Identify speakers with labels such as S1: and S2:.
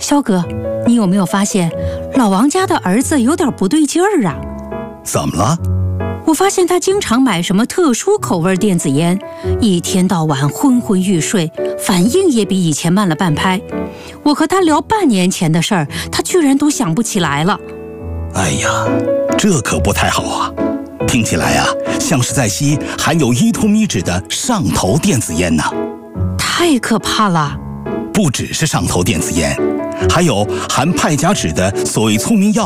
S1: 肖哥，你有没有发现老王家的儿子有点不对劲儿啊？
S2: 怎么了？
S1: 我发现他经常买什么特殊口味电子烟，一天到晚昏昏欲睡，反应也比以前慢了半拍。我和他聊半年前的事儿，他居然都想不起来了。
S2: 哎呀，这可不太好啊！听起来啊，像是在吸含有依托咪酯的上头电子烟呢。
S1: 太可怕了！
S2: 不只是上头电子烟，还有含派甲酯的所谓聪明药